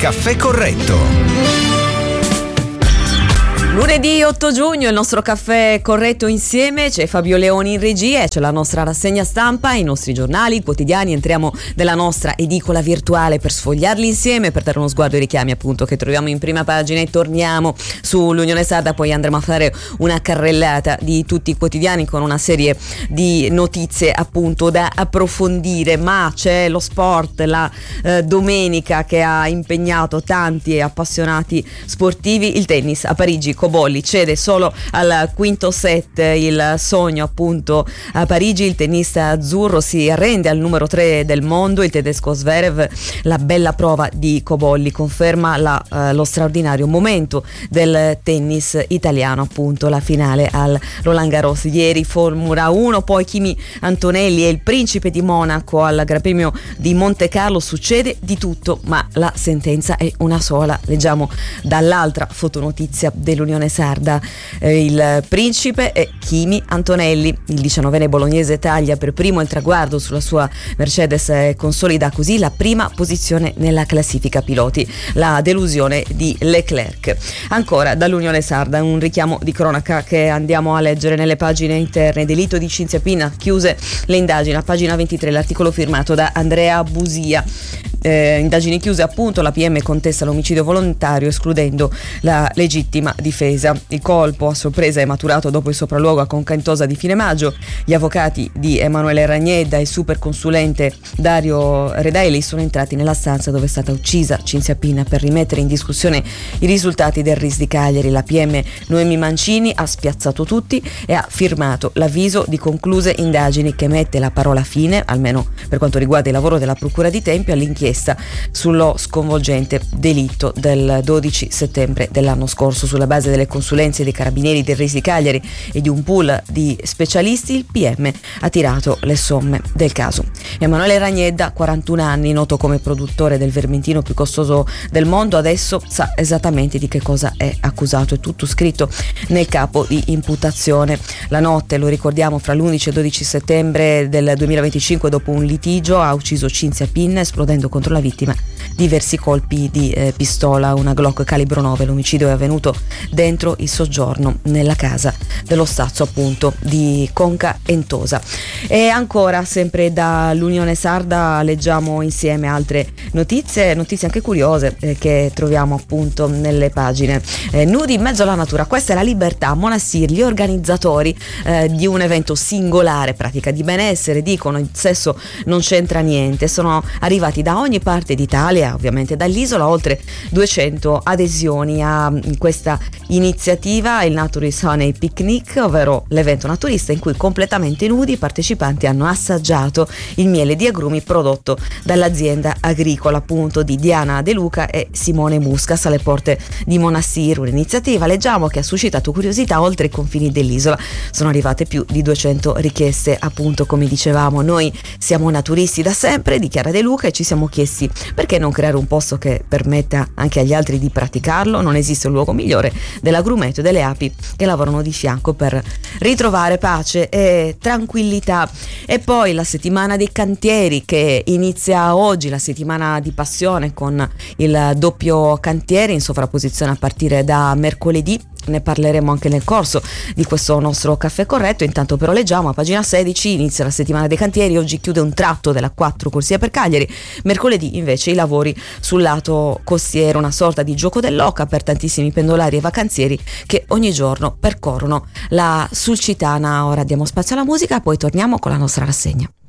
Caffè Corretto. Lunedì 8 giugno il nostro caffè corretto insieme, c'è Fabio Leoni in regia e c'è la nostra rassegna stampa, i nostri giornali, i quotidiani. Entriamo nella nostra edicola virtuale per sfogliarli insieme, per dare uno sguardo ai richiami appunto che troviamo in prima pagina e torniamo sull'Unione Sarda, poi andremo a fare una carrellata di tutti i quotidiani con una serie di notizie appunto da approfondire, ma c'è lo sport, la domenica che ha impegnato tanti appassionati sportivi, il tennis a Parigi. Cobolli cede solo al quinto set, il sogno appunto a Parigi, il tennista azzurro si arrende al numero 3 del mondo, il tedesco Zverev. La bella prova di Cobolli conferma lo straordinario momento del tennis italiano, appunto la finale al Roland Garros ieri, Formula 1, poi Kimi Antonelli e il principe di Monaco al Gran Premio di Monte Carlo. Succede di tutto, ma la sentenza è una sola. Leggiamo dall'altra fotonotizia dell'Unione Sarda, il principe è Kimi Antonelli, il 19enne bolognese taglia per primo il traguardo sulla sua Mercedes e consolida così la prima posizione nella classifica piloti, la delusione di Leclerc. Ancora dall'Unione Sarda un richiamo di cronaca che andiamo a leggere nelle pagine interne. Delitto di Cinzia Pinna, chiuse le indagini, a pagina 23 l'articolo firmato da Andrea Busia. Indagini chiuse appunto, la PM contesta l'omicidio volontario escludendo la legittima difesa. Il colpo a sorpresa è maturato dopo il sopralluogo a Concantosa di fine maggio. Gli avvocati di Emanuele Ragnedda e il superconsulente Dario Redaeli sono entrati nella stanza dove è stata uccisa Cinzia Pinna per rimettere in discussione i risultati del RIS di Cagliari. La PM Noemi Mancini ha spiazzato tutti e ha firmato l'avviso di concluse indagini che mette la parola fine, almeno per quanto riguarda il lavoro della Procura di Tempio, all'inchiesta sullo sconvolgente delitto del 12 settembre dell'anno scorso. Sulla base delle consulenze dei carabinieri del RIS di Cagliari e di un pool di specialisti, il PM ha tirato le somme del caso. Emanuele Ragnedda, 41 anni, noto come produttore del vermentino più costoso del mondo, adesso sa esattamente di che cosa è accusato. È tutto scritto nel capo di imputazione. La notte, lo ricordiamo, fra l'11 e il 12 settembre del 2025, dopo un litigio, ha ucciso Cinzia Pinna esplodendo contro la vittima diversi colpi di pistola, una Glock calibro 9. L'omicidio è avvenuto dentro il soggiorno nella casa dello Stazzo appunto di Concantosa. E ancora sempre dall'Unione Sarda leggiamo insieme altre notizie anche curiose che troviamo appunto nelle pagine. Nudi in mezzo alla natura, questa è la libertà a Monassir. Gli organizzatori di un evento singolare, pratica di benessere, dicono il sesso non c'entra niente. Sono arrivati da ogni parte d'Italia, ovviamente dall'isola, oltre 200 adesioni a questa iniziativa, il Naturist Honey Picnic, ovvero l'evento naturista in cui completamente nudi i partecipanti hanno assaggiato il miele di agrumi prodotto dall'azienda agricola appunto di Diana De Luca e Simone Muscas alle porte di Monassir. Un'iniziativa, leggiamo, che ha suscitato curiosità oltre i confini dell'isola. Sono arrivate più di 200 richieste appunto, come dicevamo. Noi siamo naturisti da sempre, dichiara De Luca, e ci siamo chiesti perché non creare un posto che permetta anche agli altri di praticarlo. Non esiste un luogo migliore dell'agrumeto e delle api che lavorano di fianco per ritrovare pace e tranquillità. E poi la settimana dei cantieri che inizia oggi, la settimana di passione con il doppio cantiere in sovrapposizione a partire da mercoledì. Ne parleremo anche nel corso di questo nostro caffè corretto. Intanto però leggiamo a pagina 16, inizia la settimana dei cantieri, oggi chiude un tratto della 4 corsia per Cagliari, mercoledì invece i lavori sul lato costiero, una sorta di gioco dell'oca per tantissimi pendolari e vacanzieri che ogni giorno percorrono la Sulcitana. Ora diamo spazio alla musica, poi torniamo con la nostra rassegna.